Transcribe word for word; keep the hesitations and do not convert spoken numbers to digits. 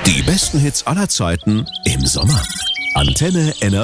Die besten Hits aller Zeiten im Sommer. Antenne N R W